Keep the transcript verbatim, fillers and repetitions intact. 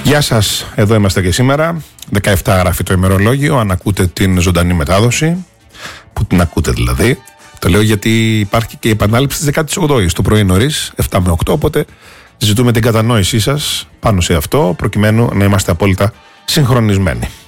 Γεια σας, εδώ είμαστε και σήμερα. δεκαεπτά γράφει το ημερολόγιο. Αν ακούτε την ζωντανή μετάδοση, που την ακούτε δηλαδή, το λέω γιατί υπάρχει και η επανάληψη της δεκαοκτώ το πρωί νωρίς, επτά με οκτώ. Οπότε ζητούμε την κατανόησή σας πάνω σε αυτό, προκειμένου να είμαστε απόλυτα συγχρονισμένοι.